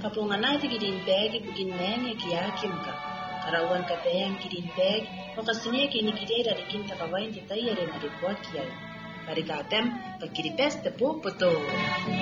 kapungan natin gidin bag ibugin neng yakiyakim ka. Karawan katayang gidin bag o kasuniya kinikide rarikin takawain titayare na report kiyay. Parikatem pagkiripes te po poto.